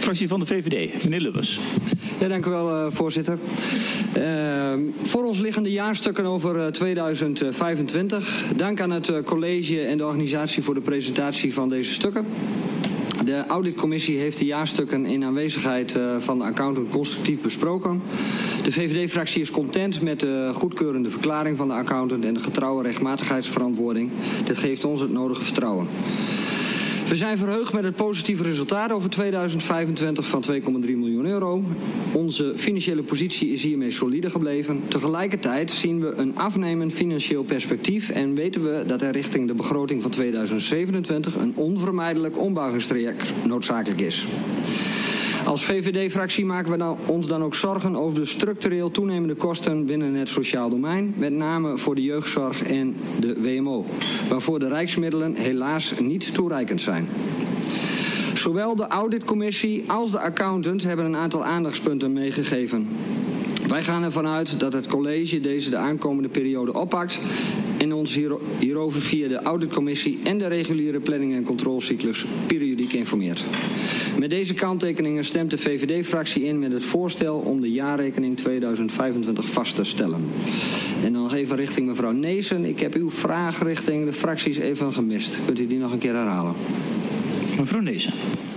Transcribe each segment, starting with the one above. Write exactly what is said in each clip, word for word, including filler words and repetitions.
Fractie van de V V D, meneer Lubbers. Ja, dank u wel, uh, voorzitter. Uh, voor ons liggen de jaarstukken over uh, tweeduizend vijfentwintig. Dank aan het uh, college en de organisatie voor de presentatie van deze stukken. De auditcommissie heeft de jaarstukken in aanwezigheid uh, van de accountant constructief besproken. De V V D-fractie is content met de goedkeurende verklaring van de accountant en de getrouwe rechtmatigheidsverantwoording. Dit geeft ons het nodige vertrouwen. We zijn verheugd met het positieve resultaat over tweeduizend vijfentwintig van twee komma drie miljoen euro. Onze financiële positie is hiermee solide gebleven. Tegelijkertijd zien we een afnemend financieel perspectief en weten we dat er richting de begroting van tweeduizend zevenentwintig een onvermijdelijk ombuigingstraject noodzakelijk is. Als V V D-fractie maken we dan, ons dan ook zorgen over de structureel toenemende kosten binnen het sociaal domein, met name voor de jeugdzorg en de W M O, waarvoor de rijksmiddelen helaas niet toereikend zijn. Zowel de auditcommissie als de accountant hebben een aantal aandachtspunten meegegeven. Wij gaan ervan uit dat het college deze de aankomende periode oppakt en ons hier, hierover via de auditcommissie en de reguliere planning- en controlecyclus periodiek informeert. Met deze kanttekeningen stemt de V V D-fractie in met het voorstel om de jaarrekening tweeduizend vijfentwintig vast te stellen. En dan nog even richting mevrouw Neesen. Ik heb uw vraag richting de fracties even gemist. Kunt u die nog een keer herhalen? Mevrouw Neesen.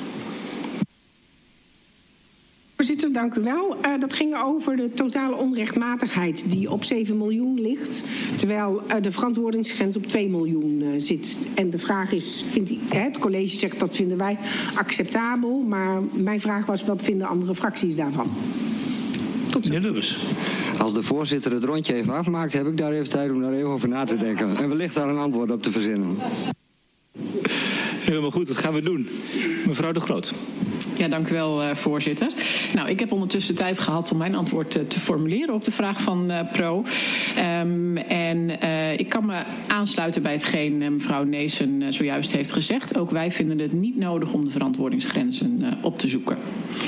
Voorzitter, dank u wel. Uh, dat ging over de totale onrechtmatigheid die op zeven miljoen ligt, terwijl uh, de verantwoordingsgrens op twee miljoen uh, zit. En de vraag is, vindt die, hè, het college zegt dat vinden wij acceptabel, maar mijn vraag was, wat vinden andere fracties daarvan? Tot zo. Meneer Lubbers. Als de voorzitter het rondje even afmaakt, heb ik daar even tijd om daar even over na te denken. En wellicht daar een antwoord op te verzinnen. Helemaal goed, dat gaan we doen. Mevrouw De Groot. Ja, dank u wel, uh, voorzitter. Nou, ik heb ondertussen tijd gehad om mijn antwoord uh, te formuleren op de vraag van uh, Pro. Um, en uh, ik kan me aansluiten bij hetgeen uh, mevrouw Neesen uh, zojuist heeft gezegd. Ook wij vinden het niet nodig om de verantwoordingsgrenzen uh, op te zoeken.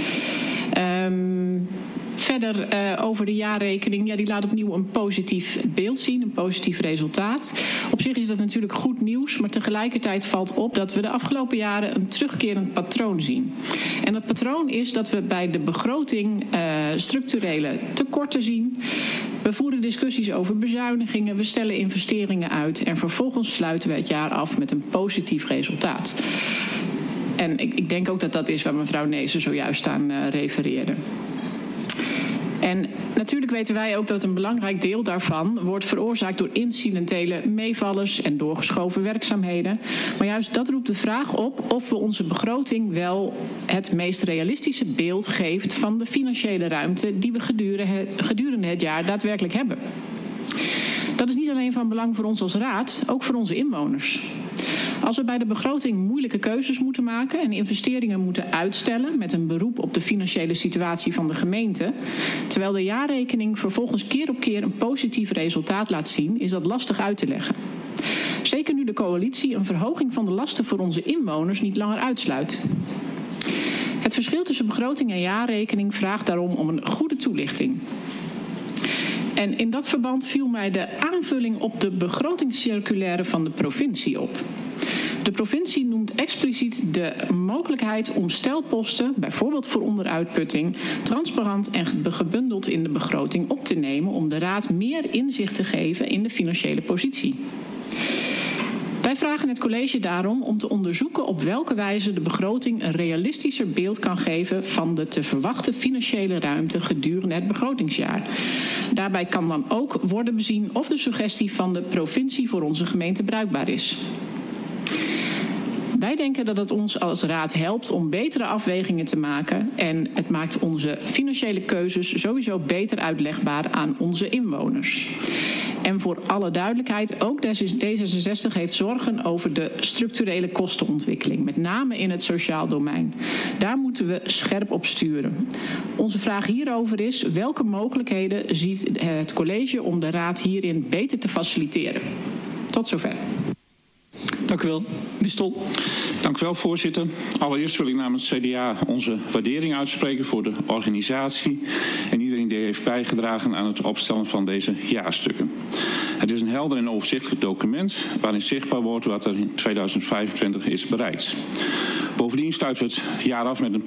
Um, Verder uh, over de jaarrekening. Ja, die laat opnieuw een positief beeld zien, een positief resultaat. Op zich is dat natuurlijk goed nieuws, maar tegelijkertijd valt op dat we de afgelopen jaren een terugkerend patroon zien. En dat patroon is dat we bij de begroting uh, structurele tekorten zien. We voeren discussies over bezuinigingen, we stellen investeringen uit en vervolgens sluiten we het jaar af met een positief resultaat. En ik, ik denk ook dat dat is waar mevrouw Neesen zojuist aan uh, refereerde. En natuurlijk weten wij ook dat een belangrijk deel daarvan wordt veroorzaakt door incidentele meevallers en doorgeschoven werkzaamheden. Maar juist dat roept de vraag op of we onze begroting wel het meest realistische beeld geeft van de financiële ruimte die we gedurende het jaar daadwerkelijk hebben. Dat is niet alleen van belang voor ons als raad, ook voor onze inwoners. Als we bij de begroting moeilijke keuzes moeten maken en investeringen moeten uitstellen met een beroep op de financiële situatie van de gemeente, terwijl de jaarrekening vervolgens keer op keer een positief resultaat laat zien, is dat lastig uit te leggen. Zeker nu de coalitie een verhoging van de lasten voor onze inwoners niet langer uitsluit. Het verschil tussen begroting en jaarrekening vraagt daarom om een goede toelichting. En in dat verband viel mij de aanvulling op de begrotingscirculaire van de provincie op. De provincie noemt expliciet de mogelijkheid om stelposten, bijvoorbeeld voor onderuitputting, transparant en gebundeld in de begroting op te nemen om de raad meer inzicht te geven in de financiële positie. Wij vragen het college daarom om te onderzoeken op welke wijze de begroting een realistischer beeld kan geven van de te verwachten financiële ruimte gedurende het begrotingsjaar. Daarbij kan dan ook worden bezien of de suggestie van de provincie voor onze gemeente bruikbaar is. Wij denken dat het ons als raad helpt om betere afwegingen te maken en het maakt onze financiële keuzes sowieso beter uitlegbaar aan onze inwoners. En voor alle duidelijkheid, ook D zesenzestig heeft zorgen over de structurele kostenontwikkeling, met name in het sociaal domein. Daar moeten we scherp op sturen. Onze vraag hierover is, welke mogelijkheden ziet het college om de raad hierin beter te faciliteren? Tot zover. Dank u wel. Meneer Stol. Dank u wel, voorzitter. Allereerst wil ik namens C D A onze waardering uitspreken voor de organisatie en iedereen die heeft bijgedragen aan het opstellen van deze jaarstukken. Het is een helder en overzichtelijk document waarin zichtbaar wordt wat er in tweeduizend vijfentwintig is bereikt. Bovendien sluiten we het jaar af met een